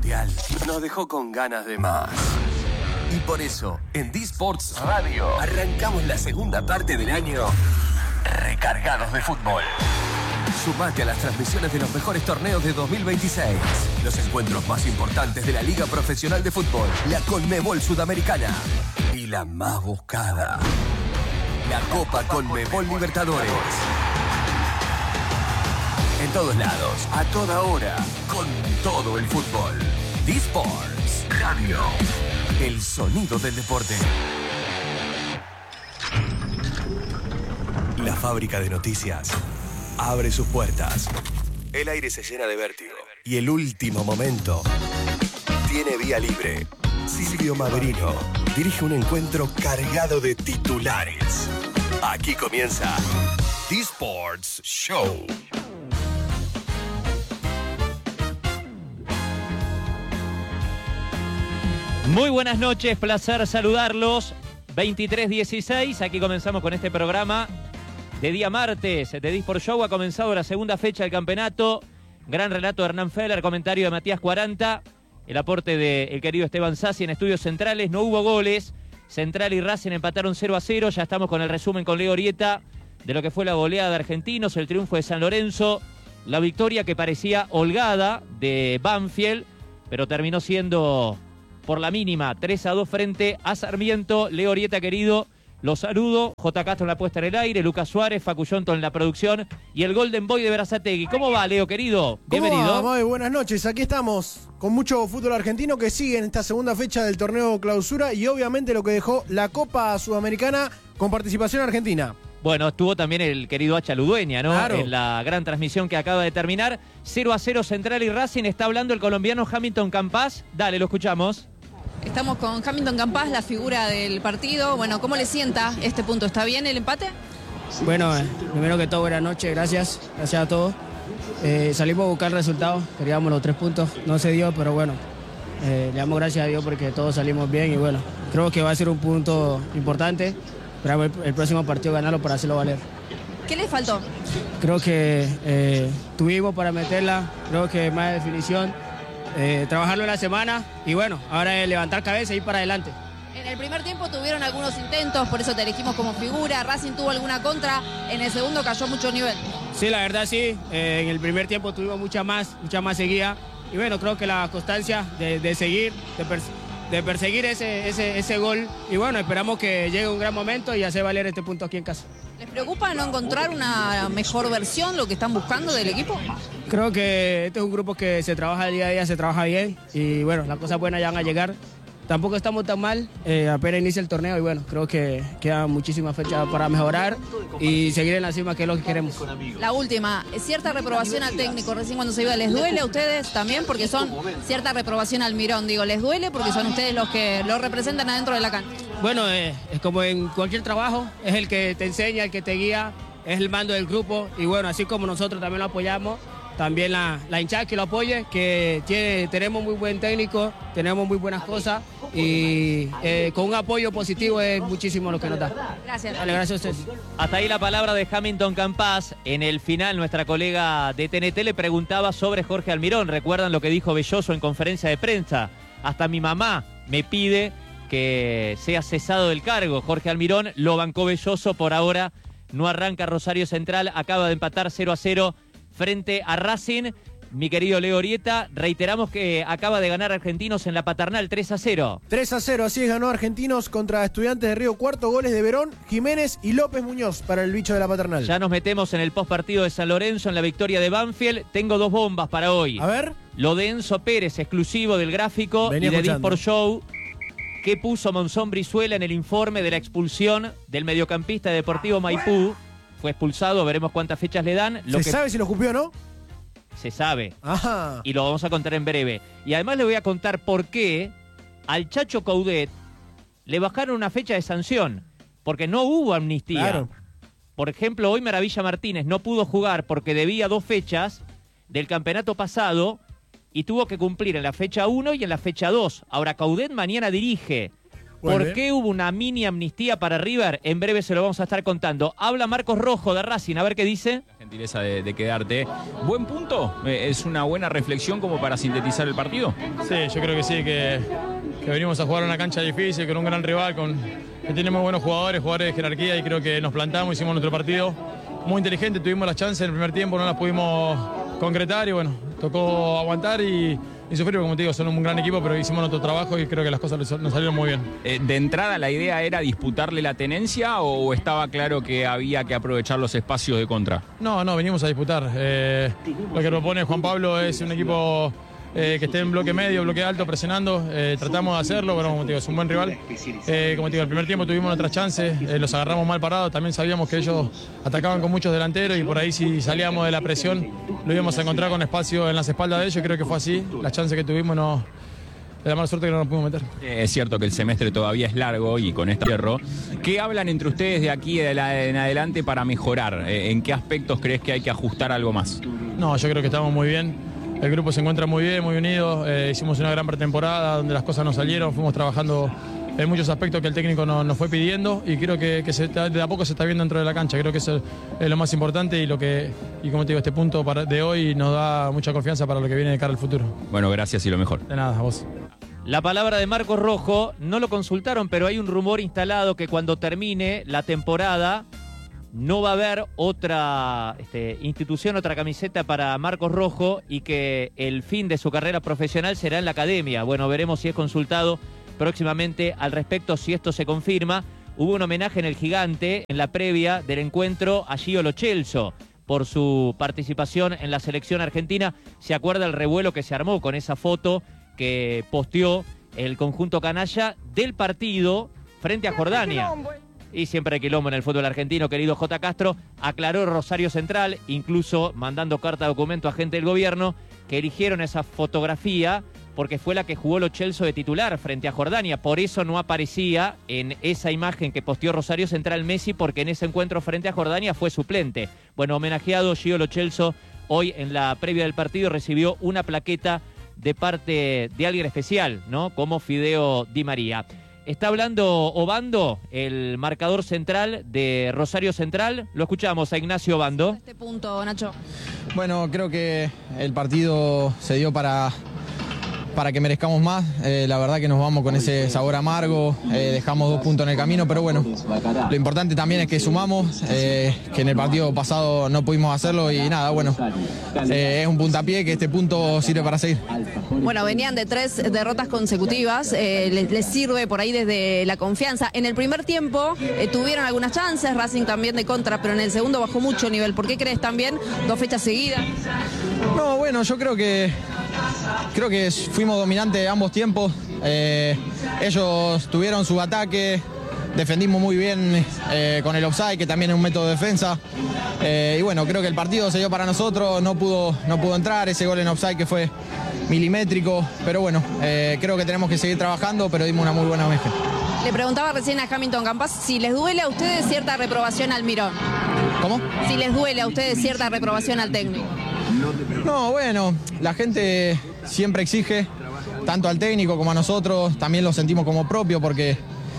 Mundial nos dejó con ganas de más. Y por eso, en D-Sports Radio, arrancamos la segunda parte del año recargados de fútbol. Sumate a las transmisiones de los mejores torneos de 2026. Los encuentros más importantes de la Liga Profesional de Fútbol, la Conmebol Sudamericana y la más buscada, la Copa Conmebol Libertadores. En todos lados, a toda hora, con todo el fútbol. D-Sports Radio, el sonido del deporte. La fábrica de noticias abre sus puertas. El aire se llena de vértigo. Y el último momento tiene vía libre. Silvio Maverino dirige un encuentro cargado de titulares. Aquí comienza D-Sports Show. Muy buenas noches, placer saludarlos. 23:16, aquí comenzamos con este programa de día martes de D-Sports Show. Ha comenzado la segunda fecha del campeonato. Gran relato de Hernán Feller, comentario de Matías 40, el aporte del querido Esteban Sassi en Estudios Centrales. No hubo goles, Central y Racing empataron 0-0. Ya estamos con el resumen con Leo Orieta de lo que fue la goleada de Argentinos, el triunfo de San Lorenzo, la victoria que parecía holgada de Banfield, pero terminó siendo por la mínima, 3-2 frente a Sarmiento. Leo Orieta, querido, los saludo. J. Castro en la puesta en el aire, Lucas Suárez, Facu Yonto en la producción y el Golden Boy de Berazategui. ¿Cómo va, Leo, querido? Bienvenido. ¿Cómo va, Mabe? Buenas noches, aquí estamos con mucho fútbol argentino que sigue en esta segunda fecha del torneo Clausura y obviamente lo que dejó la Copa Sudamericana con participación argentina. Bueno, estuvo también el querido Hacha Ludueña, ¿no? Claro. En la gran transmisión que acaba de terminar. 0-0 Central y Racing. Está hablando el colombiano Hamilton Campás. Dale, lo escuchamos. Estamos con Hamilton Campás, la figura del partido. Bueno, ¿cómo le sienta este punto? ¿Está bien el empate? Bueno, primero que todo, buenas noches, gracias a todos. Salimos a buscar el resultado, queríamos los 3 puntos, no se dio, pero bueno, le damos gracias a Dios porque todos salimos bien y bueno, creo que va a ser un punto importante. Esperamos el próximo partido ganarlo para hacerlo valer. ¿Qué le faltó? Creo que tuvimos para meterla, creo que más definición. Trabajarlo en la semana y bueno, ahora es levantar cabeza y ir para adelante. En el primer tiempo tuvieron algunos intentos, por eso te elegimos como figura. Racing tuvo alguna contra, en el segundo cayó mucho nivel. Sí, la verdad sí, en el primer tiempo tuvimos mucha más seguida y bueno, creo que la constancia de seguir, de perseguir ese gol y bueno, esperamos que llegue un gran momento y hacer valer este punto aquí en casa. ¿Les preocupa no encontrar una mejor versión, lo que están buscando del equipo? Creo que este es un grupo que se trabaja día a día, se trabaja bien y bueno, las cosas buenas ya van a llegar. Tampoco estamos tan mal, apenas inicia el torneo y bueno, creo que quedan muchísimas fechas para mejorar y seguir en la cima, que es lo que queremos. La última, cierta reprobación al técnico recién cuando se iba, ¿les duele a ustedes también? Porque son cierta reprobación al Mirón, digo, ¿les duele? Porque son ustedes los que lo representan adentro de la cancha. Bueno, es como en cualquier trabajo, es el que te enseña, el que te guía, es el mando del grupo y bueno, así como nosotros también lo apoyamos, también la hinchada que lo apoye, que tenemos muy buen técnico, tenemos muy buenas cosas y con un apoyo positivo es muchísimo lo que nos da. Gracias. Vale, gracias a ustedes. Hasta ahí la palabra de Hamilton Campás. En el final, nuestra colega de TNT le preguntaba sobre Jorge Almirón. ¿Recuerdan lo que dijo Belloso en conferencia de prensa? Hasta mi mamá me pide que sea cesado del cargo. Jorge Almirón lo bancó Belloso. Por ahora no arranca Rosario Central. Acaba de empatar 0-0 frente a Racing. Mi querido Leo Orieta, reiteramos que acaba de ganar Argentinos en la Paternal 3-0. 3-0, así es, ganó Argentinos contra Estudiantes de Río Cuarto, goles de Verón, Jiménez y López Muñoz para el bicho de la Paternal. Ya nos metemos en el postpartido de San Lorenzo, en la victoria de Banfield. Tengo 2 bombas para hoy. A ver. Lo de Enzo Pérez, exclusivo del Gráfico. Venía y de escuchando. D-Sport Show, que puso Monzón Brizuela en el informe de la expulsión del mediocampista de Deportivo Maipú. Fue expulsado, veremos cuántas fechas le dan. ¿Se sabe si lo escupió o no? Se sabe. Ajá. Y lo vamos a contar en breve. Y además le voy a contar por qué al Chacho Coudet le bajaron una fecha de sanción. Porque no hubo amnistía. Claro. Por ejemplo, hoy Maravilla Martínez no pudo jugar porque debía 2 fechas del campeonato pasado y tuvo que cumplir en la fecha 1 y en la fecha 2. Ahora Coudet mañana dirige Vuelve. ¿Por qué hubo una mini amnistía para River? En breve se lo vamos a estar contando. Habla Marcos Rojo de Racing, a ver qué dice. La gentileza de quedarte. ¿Buen punto? ¿Es una buena reflexión como para sintetizar el partido? Sí, yo creo que sí, que venimos a jugar una cancha difícil, con un gran rival, que tiene muy buenos jugadores de jerarquía, y creo que nos plantamos, hicimos nuestro partido muy inteligente, tuvimos las chances en el primer tiempo, no las pudimos concretar y bueno, tocó aguantar y sufrir, como te digo, son un gran equipo, pero hicimos nuestro trabajo y creo que las cosas nos salieron muy bien. ¿De entrada la idea era disputarle la tenencia o estaba claro que había que aprovechar los espacios de contra? No, venimos a disputar. Lo que propone Juan Pablo es un equipo que esté en bloque medio, bloque alto, presionando. Tratamos de hacerlo, pero como te digo, es un buen rival. Como te digo, el primer tiempo tuvimos nuestras chances, los agarramos mal parados. También sabíamos que ellos atacaban con muchos delanteros y por ahí si salíamos de la presión lo íbamos a encontrar con espacio en las espaldas de ellos. Creo que fue así. Las chances que tuvimos de la mala suerte que no nos pudimos meter. Es cierto que el semestre todavía es largo y con este hierro. ¿Qué hablan entre ustedes de aquí en adelante para mejorar? ¿En qué aspectos crees que hay que ajustar algo más? No, yo creo que estamos muy bien. El grupo se encuentra muy bien, muy unido. Hicimos una gran pretemporada donde las cosas nos salieron. Fuimos trabajando en muchos aspectos que el técnico nos fue pidiendo y creo que de a poco se está viendo dentro de la cancha. Creo que eso es lo más importante y como te digo, este punto de hoy nos da mucha confianza para lo que viene de cara al futuro. Bueno, gracias y lo mejor. De nada, a vos. La palabra de Marcos Rojo, no lo consultaron, pero hay un rumor instalado que cuando termine la temporada no va a haber otra institución, otra camiseta para Marcos Rojo y que el fin de su carrera profesional será en la academia. Bueno, veremos si es consultado próximamente al respecto, si esto se confirma. Hubo un homenaje en el Gigante en la previa del encuentro a Gio Lo Celso por su participación en la selección argentina. ¿Se acuerda el revuelo que se armó con esa foto que posteó el conjunto canalla del partido frente a Jordania? Y siempre hay quilombo en el fútbol argentino, querido J. Castro. Aclaró Rosario Central, incluso mandando carta de documento a gente del gobierno, que eligieron esa fotografía porque fue la que jugó Lo Celso de titular frente a Jordania. Por eso no aparecía en esa imagen que posteó Rosario Central Messi, porque en ese encuentro frente a Jordania fue suplente. Bueno, homenajeado Gio Lo Celso hoy en la previa del partido, recibió una plaqueta de parte de alguien especial, ¿no? Como Fideo Di María. Está hablando Obando, el marcador central de Rosario Central. Lo escuchamos a Ignacio Obando. Este punto, Nacho. Bueno, creo que el partido se dio para que merezcamos más. La verdad que nos vamos con ese sabor amargo, dejamos 2 puntos en el camino, pero bueno, lo importante también es que sumamos, que en el partido pasado no pudimos hacerlo y nada, bueno, es un puntapié que este punto sirve para seguir. Bueno, venían de 3 derrotas consecutivas, les sirve por ahí desde la confianza. En el primer tiempo tuvieron algunas chances, Racing también de contra, pero en el segundo bajó mucho el nivel. ¿Por qué crees también 2 fechas seguidas? No, bueno, yo creo que fuimos dominantes ambos tiempos. Ellos tuvieron su ataque, defendimos muy bien con el offside, que también es un método de defensa. Y bueno, creo que el partido se dio para nosotros, no pudo entrar ese gol en offside que fue milimétrico, pero bueno, creo que tenemos que seguir trabajando, pero dimos una muy buena imagen. Le preguntaba recién a Hamilton Campas si les duele a ustedes cierta reprobación al Mirón. ¿Cómo? Si les duele a ustedes cierta reprobación al técnico. No, bueno, la gente siempre exige, tanto al técnico como a nosotros, también lo sentimos como propio porque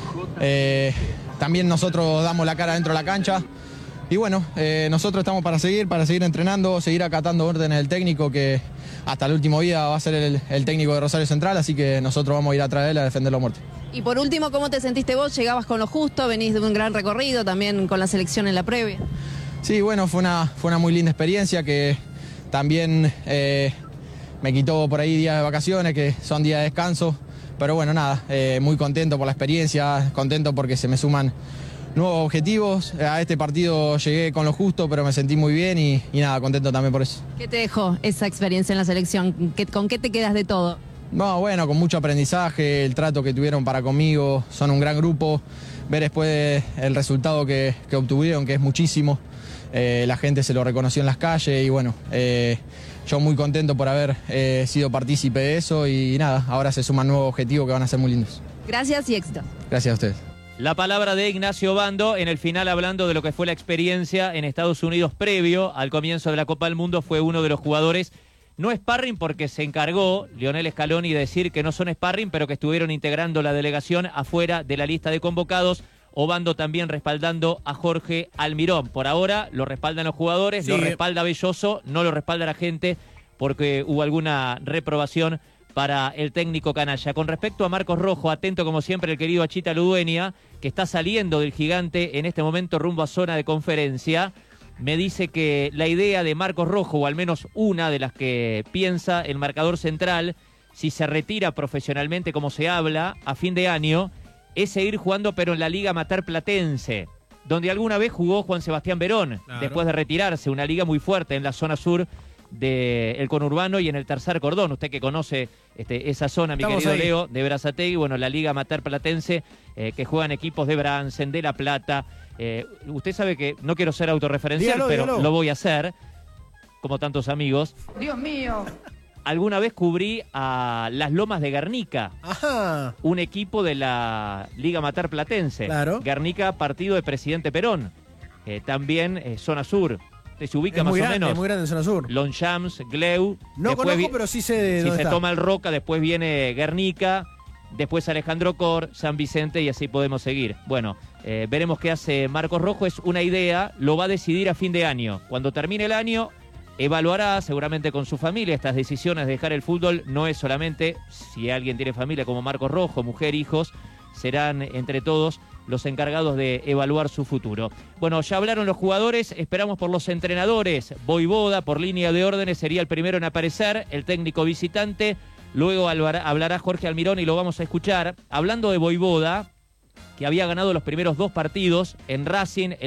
también nosotros damos la cara dentro de la cancha. Y bueno, nosotros estamos para seguir entrenando, seguir acatando órdenes del técnico, que hasta el último día va a ser el técnico de Rosario Central, así que nosotros vamos a ir atrás de él a defenderlo a muerte. Y por último, ¿cómo te sentiste vos? Llegabas con lo justo, venís de un gran recorrido, también con la selección en la previa. Sí, bueno, fue una muy linda experiencia que también me quitó por ahí días de vacaciones, que son días de descanso, pero bueno, nada, muy contento por la experiencia, contento porque se me suman nuevos objetivos. A este partido llegué con lo justo, pero me sentí muy bien y nada, contento también por eso. ¿Qué te dejó esa experiencia en la selección? ¿Con qué te quedas de todo? No, bueno, con mucho aprendizaje, el trato que tuvieron para conmigo, son un gran grupo, ver después el resultado que obtuvieron, que es muchísimo, la gente se lo reconoció en las calles y bueno, yo muy contento por haber sido partícipe de eso y nada, ahora se suman nuevos objetivos que van a ser muy lindos. Gracias y éxito. Gracias a ustedes. La palabra de Ignacio Obando, en el final hablando de lo que fue la experiencia en Estados Unidos previo al comienzo de la Copa del Mundo, fue uno de los jugadores No sparring porque se encargó Lionel Scaloni de decir que no son sparring, pero que estuvieron integrando la delegación afuera de la lista de convocados. Obando también respaldando a Jorge Almirón. Por ahora lo respaldan los jugadores, lo respalda Belloso, no lo respalda la gente porque hubo alguna reprobación para el técnico canalla. Con respecto a Marcos Rojo, atento como siempre el querido Achita Ludueña, que está saliendo del Gigante en este momento rumbo a zona de conferencia. Me dice que la idea de Marcos Rojo, o al menos una de las que piensa el marcador central, si se retira profesionalmente como se habla, a fin de año, es seguir jugando pero en la Liga Amateur Platense, donde alguna vez jugó Juan Sebastián Verón, después de retirarse, una liga muy fuerte en la zona sur del conurbano y en el tercer cordón. Usted que conoce esa zona, mi querido Leo, de Berazategui, bueno, la Liga Amateur Platense, que juegan equipos de Bransen, de La Plata. Usted sabe que no quiero ser autorreferencial, pero lo voy a hacer, como tantos amigos. Dios mío. Alguna vez cubrí a las Lomas de Guernica, un equipo de la Liga Amateur Platense. Guernica, partido de Presidente Perón. También zona sur. Se ubica más o menos. Es muy grande en zona sur. Longchamps, Gleu. No conozco, pero sí sé de dónde está. Toma el Roca, después viene Guernica, después Alejandro Cor, San Vicente y así podemos seguir. Bueno, veremos qué hace Marcos Rojo. Es una idea, lo va a decidir a fin de año. Cuando termine el año, evaluará seguramente con su familia estas decisiones de dejar el fútbol. No es solamente si alguien tiene familia como Marcos Rojo, mujer, hijos, serán entre todos los encargados de evaluar su futuro. Bueno, ya hablaron los jugadores, esperamos por los entrenadores. Voivoda, por línea de órdenes, sería el primero en aparecer, el técnico visitante. Luego hablará Jorge Almirón y lo vamos a escuchar. Hablando de Voivoda, que había ganado los primeros 2 partidos en Racing,